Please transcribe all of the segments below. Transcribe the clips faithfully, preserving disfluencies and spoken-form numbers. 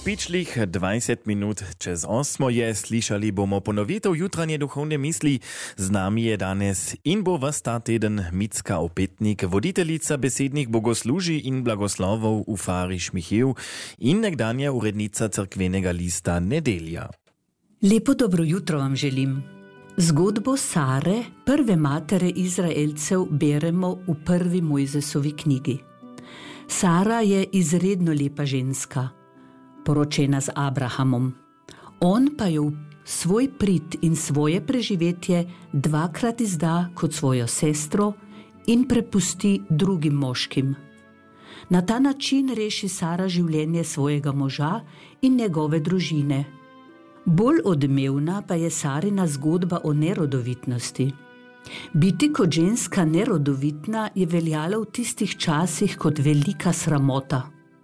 Pičlih dvajset minut čez osmo je, slišali bomo ponovitev jutranje duhovne misli. Z nami je danes in bo vas ta teden Micka Opetnik, voditeljica besednih bogoslužij in blagoslovov v Fari Šmichev in nekdanja urednica cerkvenega lista Nedelja. Lepo dobro jutro vam želim. Zgodbo Sare, prve matere Izraelcev, beremo v prvi Mojzesovi knjigi. Sara je izredno lepa ženska, poročena z Abrahamom. On pa jo svoj prid in svoje preživetje dvakrat izda kot svojo sestro in prepusti drugim moškim. Na ta način reši Sara življenje svojega moža in njegove družine. Bolj odmevna pa je Sarina zgodba o nerodovitnosti. Biti kot ženska nerodovitna je veljalo v tistih časih kot velika sramota.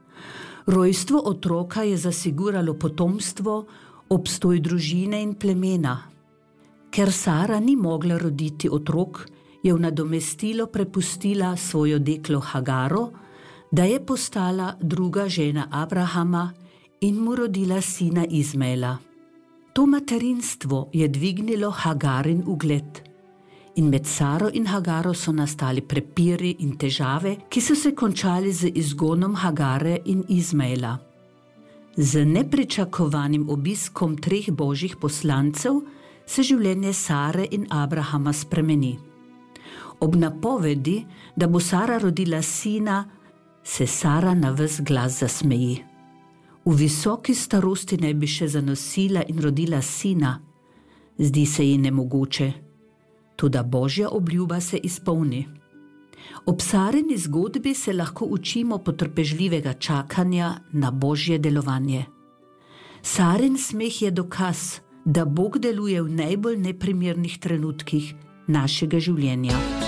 Rojstvo otroka je zasiguralo potomstvo, obstoj družine in plemena. Ker Sara ni mogla roditi otrok, je v nadomestilo prepustila svojo deklo Hagaro, da je postala druga žena Abrahama in mu rodila sina Izmaela. To materinstvo je dvignilo Hagarin ugled. In med Saro in Hagaro so nastali prepiri in težave, ki so se končali z izgonom Hagare in Izmaela. Z nepričakovanim obiskom treh božjih poslancev se življenje Sare in Abrahama spremeni. Ob napovedi, da bo Sara rodila sina, se Sara na ves glas zasmeji. V visoki starosti ne bi še zanosila in rodila sina. Zdi se ji nemogoče. Toda božja obljuba se izpolni. Ob Sarini zgodbi se lahko učimo potrpežljivega čakanja na božje delovanje. Sarin smeh je dokaz, da Bog deluje v najbolj neprimernih trenutkih našega življenja.